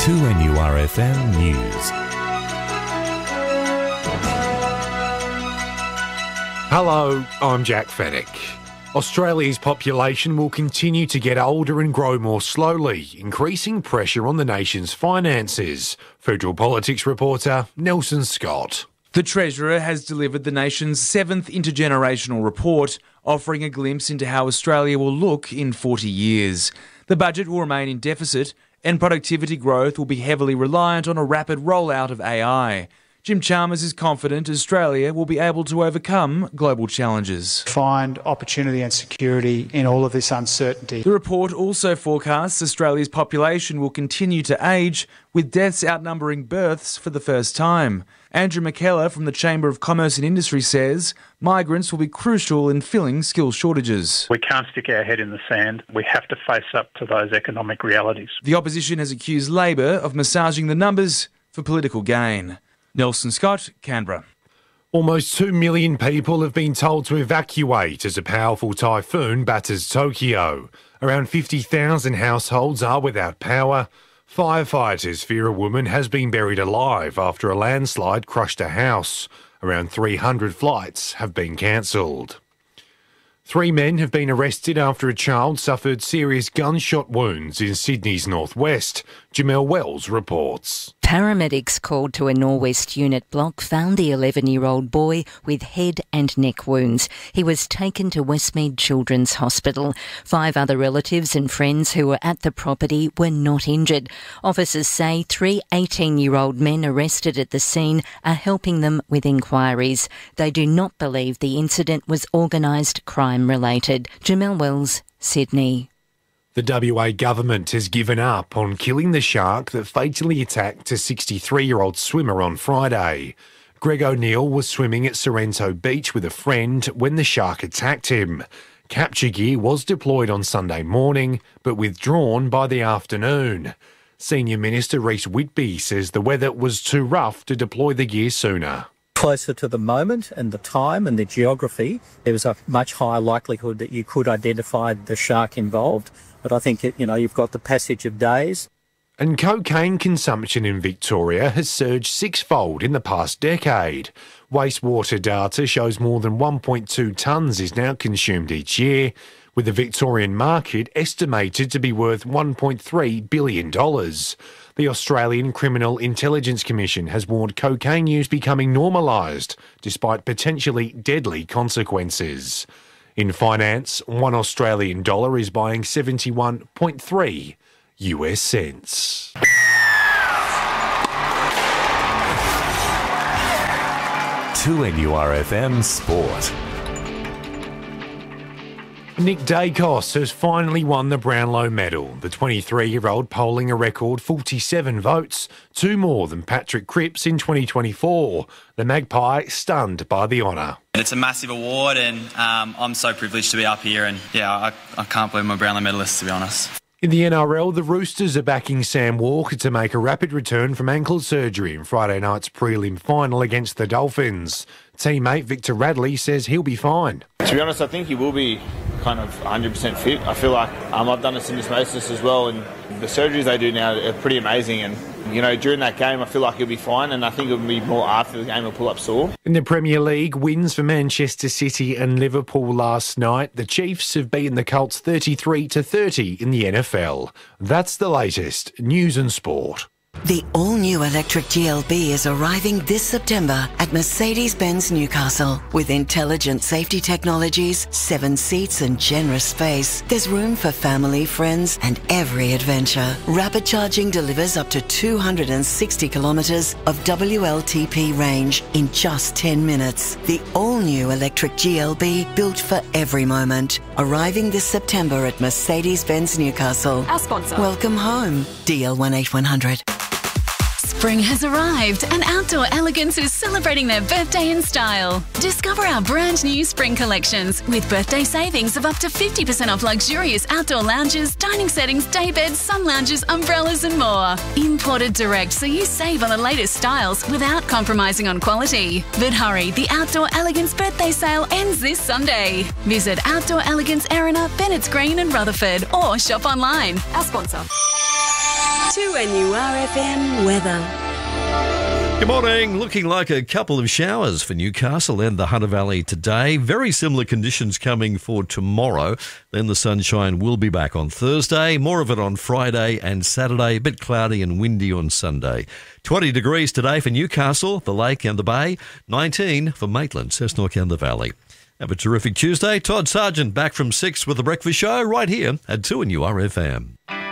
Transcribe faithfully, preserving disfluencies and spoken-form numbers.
two N U R F M News. Hello, I'm Jack Fennick. Australia's population will continue to get older and grow more slowly, increasing pressure on the nation's finances. Federal Politics reporter Nelson Scott. The Treasurer has delivered the nation's seventh intergenerational report, offering a glimpse into how Australia will look in forty years. The budget will remain in deficit, and productivity growth will be heavily reliant on a rapid rollout of A I. Jim Chalmers is confident Australia will be able to overcome global challenges. Find opportunity and security in all of this uncertainty. The report also forecasts Australia's population will continue to age, with deaths outnumbering births for the first time. Andrew McKellar from the Chamber of Commerce and Industry says migrants will be crucial in filling skills shortages. We can't stick our head in the sand. We have to face up to those economic realities. The opposition has accused Labor of massaging the numbers for political gain. Nelson Scott, Canberra. Almost two million people have been told to evacuate as a powerful typhoon batters Tokyo. Around fifty thousand households are without power. Firefighters fear a woman has been buried alive after a landslide crushed a house. Around three hundred flights have been cancelled. Three men have been arrested after a child suffered serious gunshot wounds in Sydney's northwest. Jamel Wells reports. Paramedics called to a Norwest unit block found the eleven-year-old boy with head and neck wounds. He was taken to Westmead Children's Hospital. Five other relatives and friends who were at the property were not injured. Officers say three eighteen-year-old men arrested at the scene are helping them with inquiries. They do not believe the incident was organised crime-related. Jamel Wells, Sydney. The W A government has given up on killing the shark that fatally attacked a sixty-three-year-old swimmer on Friday. Greg O'Neill was swimming at Sorrento Beach with a friend when the shark attacked him. Capture gear was deployed on Sunday morning, but withdrawn by the afternoon. Senior Minister Reece Whitby says the weather was too rough to deploy the gear sooner. Closer to the moment and the time and the geography, there was a much higher likelihood that you could identify the shark involved. But I think, you know, you've got the passage of days. And cocaine consumption in Victoria has surged sixfold in the past decade. Wastewater data shows more than one point two tonnes is now consumed each year, with the Victorian market estimated to be worth one point three billion dollars. The Australian Criminal Intelligence Commission has warned cocaine use becoming normalised, despite potentially deadly consequences. In finance, one Australian dollar is buying seventy-one point three U S cents. two N U R F M Sport. Nick Dacos has finally won the Brownlow medal, the twenty-three-year-old polling a record forty-seven votes, two more than Patrick Cripps in twenty twenty-four. The Magpie stunned by the honour. It's a massive award and um, I'm so privileged to be up here and yeah, I, I can't believe I'm a Brownlow medalist, to be honest. In the N R L, the Roosters are backing Sam Walker to make a rapid return from ankle surgery in Friday night's prelim final against the Dolphins. Teammate Victor Radley says he'll be fine. To be honest, I think he will be kind of one hundred percent fit. I feel like um, I've done a syndesmosis as well, and the surgeries they do now are pretty amazing. And, you know, during that game, I feel like he'll be fine, and I think it'll be more after the game he'll pull up sore. In the Premier League, wins for Manchester City and Liverpool last night. The Chiefs have beaten the Colts thirty-three to thirty in the N F L. That's the latest news and sport. The all-new electric G L B is arriving this September at Mercedes-Benz Newcastle. With intelligent safety technologies, seven seats and generous space, there's room for family, friends and every adventure. Rapid charging delivers up to two hundred sixty kilometres of W L T P range in just ten minutes. The all-new electric G L B, built for every moment. Arriving this September at Mercedes-Benz Newcastle. Our sponsor. Welcome home, D L one eight one hundred. Spring has arrived and Outdoor Elegance is celebrating their birthday in style. Discover our brand new spring collections with birthday savings of up to fifty percent off luxurious outdoor lounges, dining settings, day beds, sun lounges, umbrellas and more. Imported direct so you save on the latest styles without compromising on quality. But hurry, the Outdoor Elegance birthday sale ends this Sunday. Visit Outdoor Elegance Erina, Bennett's Green and Rutherford or shop online. Our sponsor. two N U R F M weather. Good morning. Looking like a couple of showers for Newcastle and the Hunter Valley today. Very similar conditions coming for tomorrow. Then the sunshine will be back on Thursday. More of it on Friday and Saturday. A bit cloudy and windy on Sunday. twenty degrees today for Newcastle, the Lake and the Bay. nineteen for Maitland, Cessnock and the Valley. Have a terrific Tuesday. Todd Sargent back from six with The Breakfast Show right here at two N U R F M.